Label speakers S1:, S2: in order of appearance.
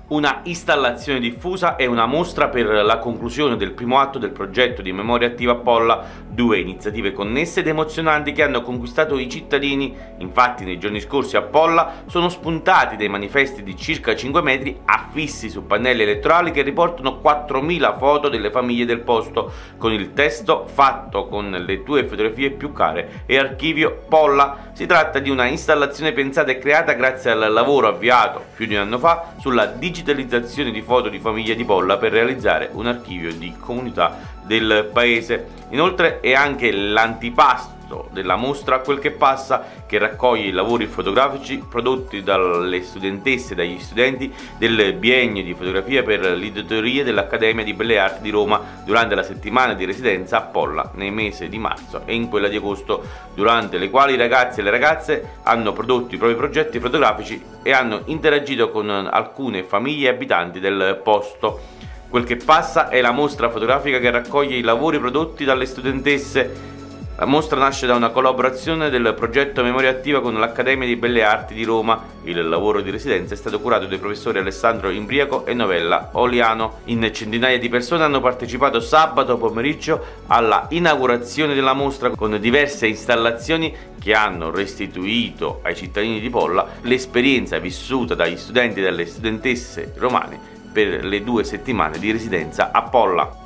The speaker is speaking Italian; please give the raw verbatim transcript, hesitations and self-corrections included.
S1: una installazione diffusa e una mostra per la conclusione del primo atto del progetto di memoria attiva a Polla, due iniziative connesse ed emozionanti che hanno conquistato i cittadini. Infatti nei giorni scorsi a Polla sono spuntati dei manifesti di circa cinque metri affissi su pannelli elettorali che riportano quattromila foto delle famiglie del posto con il testo "fatto con le tue fotografie più care" e archivio Polla. Si tratta di una installazione pensata e creata grazie al lavoro avviato più di un anno fa sulla digitalizzazione di foto di famiglia di Polla per realizzare un archivio di comunità del paese. Inoltre è anche l'antipasto della mostra Quel che passa, che raccoglie i lavori fotografici prodotti dalle studentesse e dagli studenti del biennio di fotografia per l'editoria dell'Accademia di Belle Arti di Roma durante la settimana di residenza a Polla nei mesi di marzo e in quella di agosto, durante le quali i ragazzi e le ragazze hanno prodotto i propri progetti fotografici e hanno interagito con alcune famiglie e abitanti del posto. Quel che passa è la mostra fotografica che raccoglie i lavori prodotti dalle studentesse. La mostra nasce da una collaborazione del progetto Memoria Attiva con l'Accademia di Belle Arti di Roma. Il lavoro di residenza è stato curato dai professori Alessandro Imbriaco e Novella Oliano. In centinaia di persone hanno partecipato sabato pomeriggio alla inaugurazione della mostra con diverse installazioni che hanno restituito ai cittadini di Polla l'esperienza vissuta dagli studenti e dalle studentesse romane per le due settimane di residenza a Polla.